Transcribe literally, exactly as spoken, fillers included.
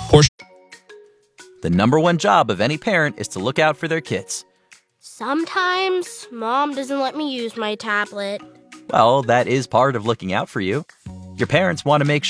The number one job of any parent is to look out for their kids. Sometimes Mom doesn't let me use my tablet. Well, that is part of looking out for you. Your parents want to make